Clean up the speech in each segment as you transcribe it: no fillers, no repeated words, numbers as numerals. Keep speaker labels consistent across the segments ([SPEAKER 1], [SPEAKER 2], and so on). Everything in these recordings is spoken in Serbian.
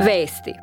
[SPEAKER 1] Vesti.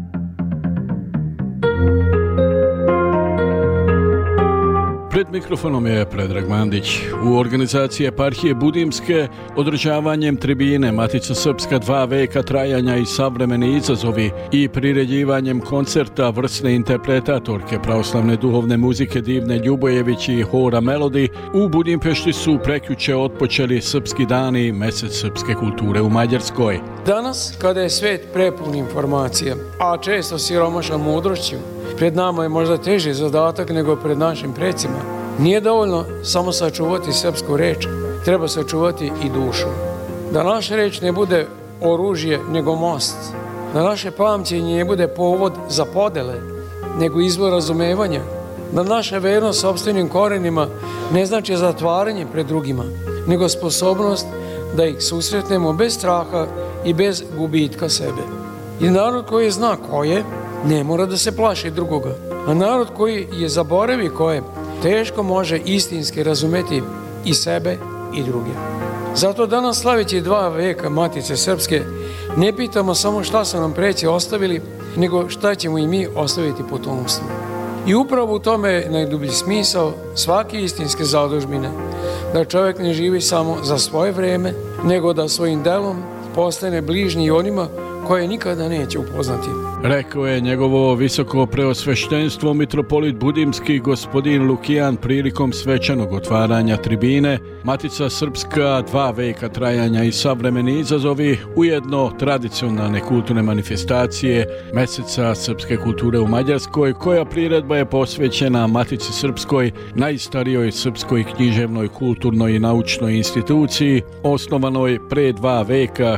[SPEAKER 2] Pred mikrofonom je Predrag Mandić. U organizaciji eparhije Budimske održavanjem tribine Matica Srpska 2 veka trajanja i savremeni izazovi i priređivanjem koncerta vrsne interpretatorke pravoslavne duhovne muzike Divne Ljubojević i hora Melodi u Budimpešti su prekjuče otpočeli Srpski dani, mesec srpske kulture u Mađarskoj.
[SPEAKER 3] Danas, kada je svet prepun informacija, a često siromašan mudrošću, pred nama je možda teži zadatak nego pred našim precima. Nije dovoljno samo sačuvati srpsku reč, treba sačuvati i dušu. Da naša reč ne bude oružje nego most, da naše pamćenje ne bude povod za podele, nego izvor razumevanja, da naša vernost sopstvenim korenima ne znači zatvaranje pred drugima, nego sposobnost da ih susretnemo bez straha i bez gubitka sebe. I narod koji zna ko je, ne mora da se plaši drugoga, a narod koji je zaboravi ko je, teško može istinski razumeti i sebe i druge. Zato danas, slaveći 2 veka Matice Srpske, ne pitamo samo šta su nam preci ostavili, nego šta ćemo i mi ostaviti potomstvu. I upravo u tome je najdublji smisao svake istinske zadužbine, da čovjek ne živi samo za svoje vreme, nego da svojim delom postane bližnji onima koje nikada neće upoznati.
[SPEAKER 2] Rekao je njegovo visoko preosveštenstvo mitropolit Budimski gospodin Lukijan prilikom svečanog otvaranja tribine Matica Srpska 2 veka trajanja i savremeni izazovi, ujedno tradicionalne kulturne manifestacije meseca srpske kulture u Mađarskoj, koja priredba je posvećena Matici Srpskoj, najstarijoj srpskoj književnoj, kulturnoj i naučnoj instituciji, osnovanoj pre 2 veka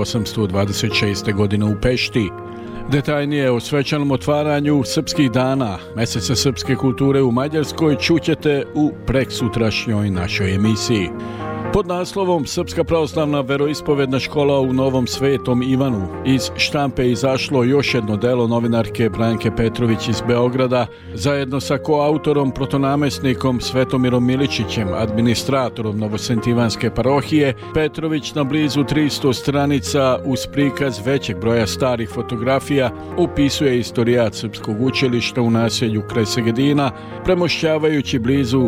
[SPEAKER 2] 1826. godine u Pešti. Detaljnije o svečanom otvaranju Srpskih dana, meseca srpske kulture u Mađarskoj, čućete u preksutrašnjoj našoj emisiji. Pod naslovom Srpska pravoslavna veroispovedna škola u Novom Svetom Ivanu iz štampe izašlo još jedno delo novinarke Branke Petrović iz Beograda, zajedno sa koautorom protonamestnikom Svetomirom Miličićem, administratorom Novosentivanske parohije. Petrović na blizu 300 stranica uz prikaz većeg broja starih fotografija opisuje istorijat srpskog učilišta u naselju kraj Segedina, premošćavajući blizu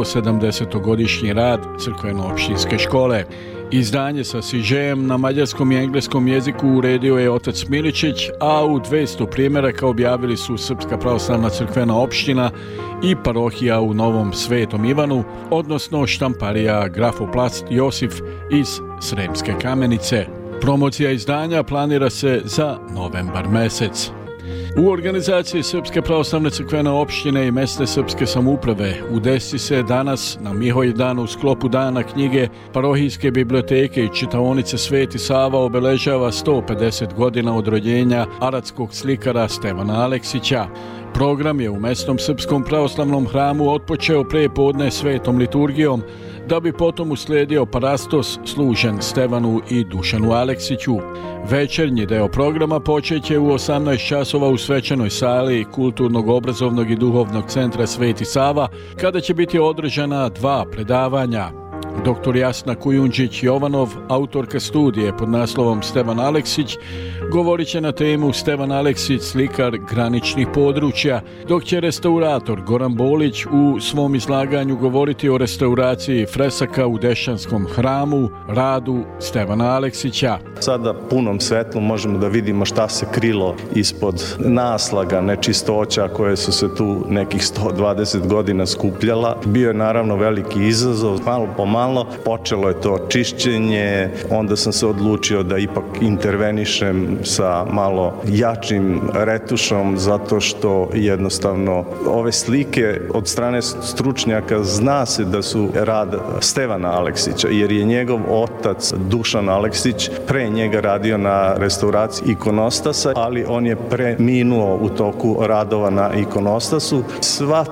[SPEAKER 2] 170-godišnji rad crkveno-opštinske škole. Izdanje sa sižejem na mađarskom i engleskom jeziku uredio je otac Miličić, a u 200 primjeraka objavili su Srpska pravoslavna crkvena opština i parohija u Novom Svetom Ivanu, odnosno štamparija Grafoplast Josif iz Sremske Kamenice. Promocija izdanja planira se za novembar mesec. U organizaciji Srpske pravoslavne crkvene opštine i mesne srpske samouprave udesi se danas na Miholjdan u sklopu dana knjige parohijske biblioteke i čitaonice Sveti Sava obeležava 150 godina od rođenja aradskog slikara Stevana Aleksića. Program je u mesnom srpskom pravoslavnom hramu otpočeo pre podne svetom liturgijom, da bi potom uslijedio parastos služen Stevanu i Dušanu Aleksiću. Večernji deo programa počeće u 18 časova u svečanoj sali Kulturnog, obrazovnog i duhovnog centra Sveti Sava, kada će biti održana 2 predavanja. Dr. Jasna Kujundžić-Jovanov, autorka studije pod naslovom Stevan Aleksić, govorit će na temu Stevan Aleksić, slikar graničnih područja, dok će restaurator Goran Bolić u svom izlaganju govoriti o restauraciji fresaka u Dešanskom hramu, radu Stevana Aleksića.
[SPEAKER 4] Sada punom svetlom možemo da vidimo šta se krilo ispod naslaga, nečistoća koje su se tu nekih 120 godina skupljala. Bio je naravno veliki izazov, malo po malo počelo je to čišćenje, onda sam se odlučio da ipak intervenišem sa malo jačim retušom, zato što jednostavno ove slike od strane stručnjaka zna se da su rad Stevana Aleksića, jer je njegov otac Dušan Aleksić pre njega radio na restauraciji ikonostasa, ali on je preminuo u toku radova na ikonostasu. Sva